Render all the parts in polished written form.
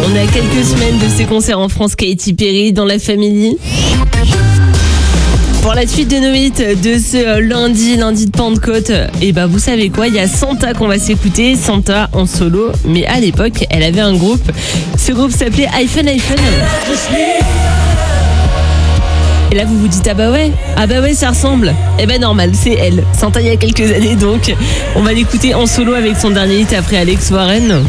On est à quelques semaines de ses concerts en France. Katy Perry dans la Family. Pour la suite de nos hits de ce lundi de Pentecôte, et bah vous savez quoi, il y a Santa qu'on va s'écouter, Santa en solo, mais à l'époque elle avait un groupe, ce groupe s'appelait iPhone. Et là vous vous dites ah bah ouais ça ressemble, et ben normal c'est elle, Santa il y a quelques années, donc on va l'écouter en solo avec son dernier hit après Alex Warren.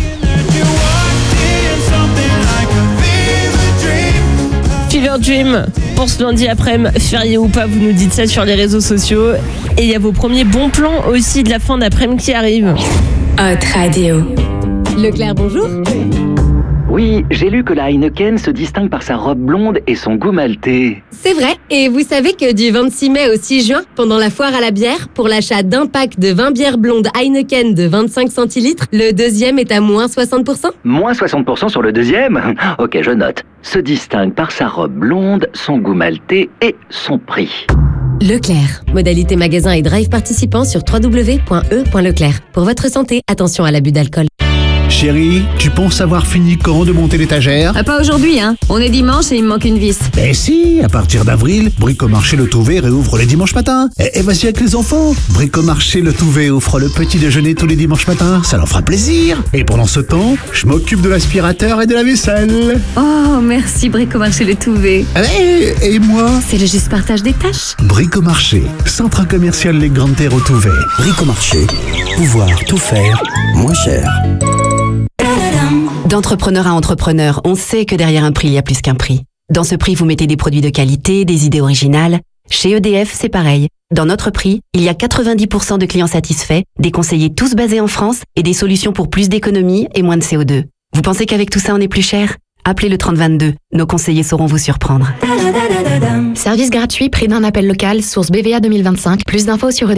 Fever Dream pour ce lundi après-midi, férié ou pas, vous nous dites ça sur les réseaux sociaux. Et il y a vos premiers bons plans aussi de la fin d'après-midi qui arrivent. Hot Radio. Leclerc, bonjour. Oui, j'ai lu que la Heineken se distingue par sa robe blonde et son goût maltais. C'est vrai, et vous savez que du 26 mai au 6 juin, pendant la foire à la bière, pour l'achat d'un pack de 20 bières blondes Heineken de 25 centilitres, le deuxième est à moins 60%. Moins 60% sur le deuxième ? Ok, je note. Se distingue par sa robe blonde, son goût maltais et son prix. Leclerc. Modalité magasin et drive participant sur www.e.leclerc. Pour votre santé, attention à l'abus d'alcool. Chérie, tu penses avoir fini quand de monter l'étagère ? Pas aujourd'hui, hein. On est dimanche et il me manque une vis. Ben si, à partir d'avril, Bricomarché Le Touvet réouvre les dimanches matins. Et vas-y avec les enfants. Bricomarché Le Touvet offre le petit déjeuner tous les dimanches matins. Ça leur fera plaisir. Et pendant ce temps, je m'occupe de l'aspirateur et de la vaisselle. Oh, merci Bricomarché Le Touvet. Allez, et moi ? C'est le juste partage des tâches. Bricomarché, centre commercial Les Grandes Terres au Touvet. Bricomarché, pouvoir tout faire moins cher. D'entrepreneur à entrepreneur, on sait que derrière un prix, il y a plus qu'un prix. Dans ce prix, vous mettez des produits de qualité, des idées originales. Chez EDF, c'est pareil. Dans notre prix, il y a 90% de clients satisfaits, des conseillers tous basés en France et des solutions pour plus d'économie et moins de CO2. Vous pensez qu'avec tout ça, on est plus cher ? Appelez le 3022. Nos conseillers sauront vous surprendre. Service gratuit, prix d'un appel local, source BVA 2025. Plus d'infos sur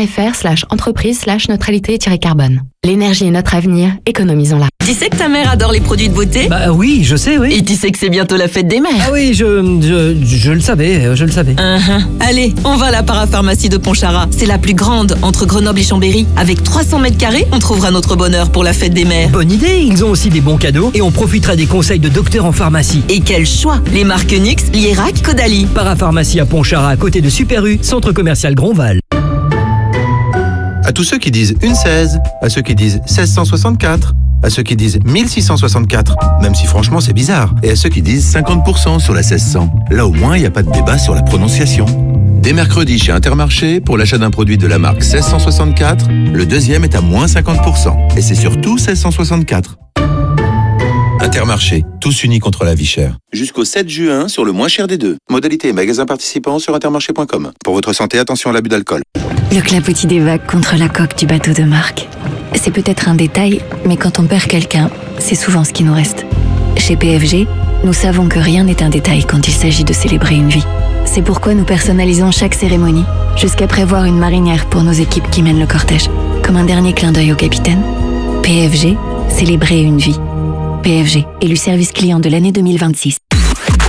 edf.fr/entreprise/neutralité-carbone. L'énergie est notre avenir, économisons-la. Tu sais que ta mère adore les produits de beauté ? Bah oui, je sais, oui. Et tu sais que c'est bientôt la fête des mères ? Ah oui, je le savais, Allez, on va à la parapharmacie de Pontcharrat. C'est la plus grande entre Grenoble et Chambéry. Avec 300 mètres carrés, on trouvera notre bonheur pour la fête des mères. Bonne idée, ils ont aussi des bons cadeaux et on profitera des conseils de docteurs en pharmacie. Et quel choix ! Les marques Nux, Lierac, Caudalie. Parapharmacie à Pontcharrat, à côté de Super U, centre commercial Grandval. À tous ceux qui disent une 16, à ceux qui disent 1664, à ceux qui disent 1664, même si franchement c'est bizarre, et à ceux qui disent 50% sur la 1600. Là au moins il n'y a pas de débat sur la prononciation. Dès mercredi chez Intermarché, pour l'achat d'un produit de la marque 1664, le deuxième est à moins 50%. Et c'est surtout 1664. Intermarché, tous unis contre la vie chère. Jusqu'au 7 juin sur le moins cher des deux. Modalité et magasins participants sur intermarché.com. Pour votre santé, attention à l'abus d'alcool. Le clapotis des vagues contre la coque du bateau de Marc. C'est peut-être un détail, mais quand on perd quelqu'un, c'est souvent ce qui nous reste. Chez PFG, nous savons que rien n'est un détail quand il s'agit de célébrer une vie. C'est pourquoi nous personnalisons chaque cérémonie, jusqu'à prévoir une marinière pour nos équipes qui mènent le cortège. Comme un dernier clin d'œil au capitaine. PFG, célébrer une vie. PFG, élu service client de l'année 2026.